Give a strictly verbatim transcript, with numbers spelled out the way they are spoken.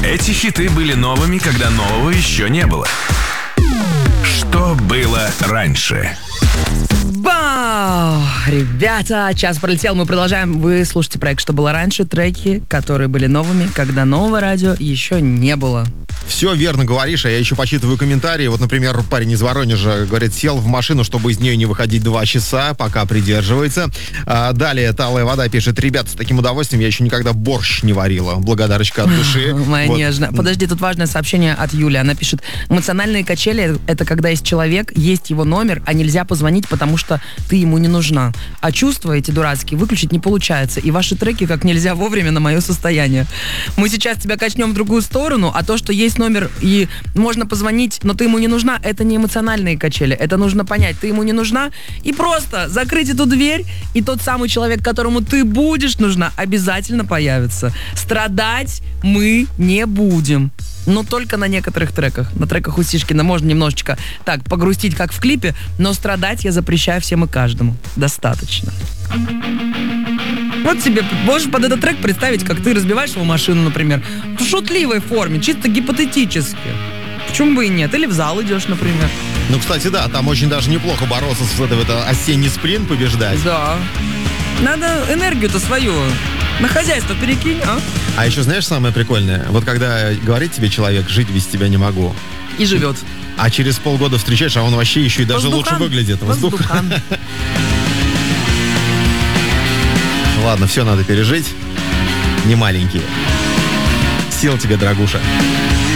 Эти хиты были новыми, когда нового еще не было. Что было раньше? Бау! Ребята, час пролетел, мы продолжаем. Вы слушаете проект «Что было раньше», треки, которые были новыми, когда нового радио еще не было. Все верно говоришь, а я еще почитываю комментарии. Вот, например, парень из Воронежа говорит, сел в машину, чтобы из нее не выходить два часа, пока придерживается. А, далее Талая вода пишет, ребята, с таким удовольствием я еще никогда борщ не варила. Благодарочка от души. Моя Вот. нежная. Подожди, тут важное сообщение от Юли. Она пишет, эмоциональные качели — это когда есть человек, есть его номер, а нельзя позвонить, потому что ты ему не нужна. А чувства эти дурацкие выключить не получается. И ваши треки как нельзя вовремя на мое состояние. Мы сейчас тебя качнем в другую сторону, а то, что есть номер и можно позвонить, но ты ему не нужна, это не эмоциональные качели. Это нужно понять, ты ему не нужна, и просто закрыть эту дверь, и тот самый человек, которому ты будешь нужна, обязательно появится. Страдать мы не будем. Но только на некоторых треках. На треках у Сишкина можно немножечко так погрустить, как в клипе, но страдать я запрещаю всем и каждому. Достаточно. Вот тебе можешь под этот трек представить, как ты разбиваешь его машину, например, в шутливой форме, чисто гипотетически. Почему бы и нет? Или в зал идешь, например. Ну, кстати, да, там очень даже неплохо бороться с этой вот осенний спринт, побеждать. Да. Надо энергию-то свою на хозяйство перекинь, а? А еще знаешь самое прикольное? Вот когда говорит тебе человек, жить без тебя не могу. И живет. А через полгода встречаешь, а он вообще еще и даже Воздухан. лучше выглядит. Воздухан. Ладно, все надо пережить. Не маленькие. Сил тебе, дорогуша.